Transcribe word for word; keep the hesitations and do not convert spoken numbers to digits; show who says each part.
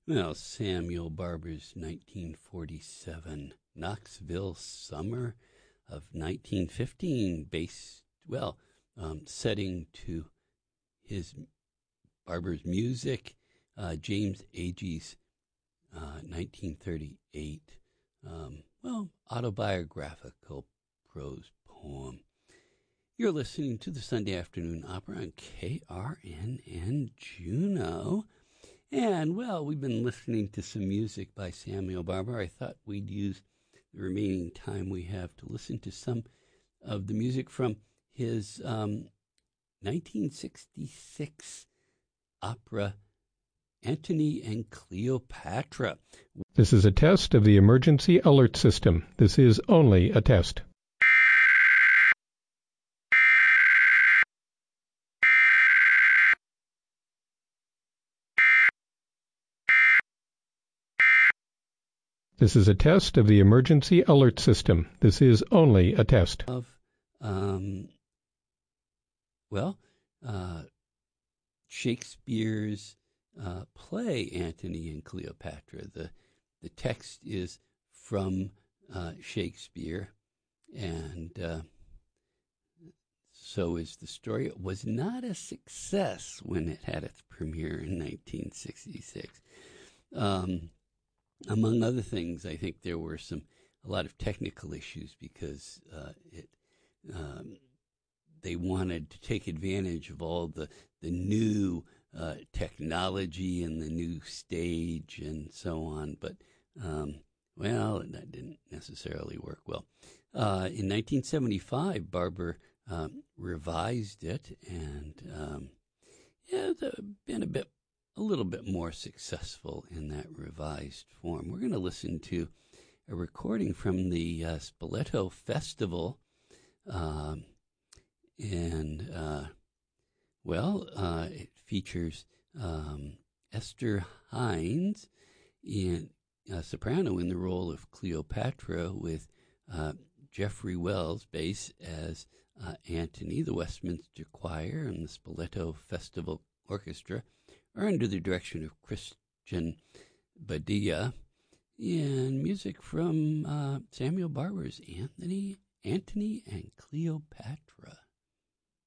Speaker 1: Well, Samuel Barber's nineteen forty-seven Knoxville Summer of nineteen fifteen, based, well, um, setting to his Barber's music, uh, James Agee's uh, nineteen thirty-eight, um, well, autobiographical prose poem. You're listening to the Sunday Afternoon Opera on K R N N Juneau. And, well, we've been listening to some music by Samuel Barber. I thought we'd use the remaining time we have to listen to some of the music from his um, nineteen sixty-six opera, Antony and Cleopatra.
Speaker 2: This is a test of the emergency alert system. This is only a test. This is a test of the emergency alert system. This is only a test.
Speaker 1: Of, um, well, uh, Shakespeare's uh, play, Antony and Cleopatra. The, the text is from uh, Shakespeare, and uh, so is the story. It was not a success when it had its premiere in nineteen sixty-six. Um, Among other things, I think there were some a lot of technical issues because uh, it um, they wanted to take advantage of all the the new uh, technology and the new stage and so on. But um, well, that didn't necessarily work well. Uh, in nineteen seventy-five, Barber um, revised it, and um, yeah, it's been a bit. a little bit more successful in that revised form. We're going to listen to a recording from the uh, Spoleto Festival, um, and, uh, well, uh, it features um, Esther Hines, in, uh, soprano, in the role of Cleopatra, with uh, Jeffrey Wells, bass, as uh, Antony. The Westminster Choir and the Spoleto Festival Orchestra are under the direction of Christian Badia, and music from uh, Samuel Barber's Anthony, Antony and Cleopatra.